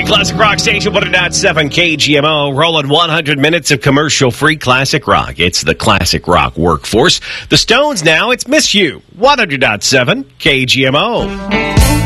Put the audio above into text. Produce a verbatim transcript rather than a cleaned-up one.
Classic Rock Station, one oh seven K G M O, rolling one hundred minutes of commercial-free classic rock. It's the classic rock workforce. The Stones now, it's Miss You, one hundred point seven K G M O.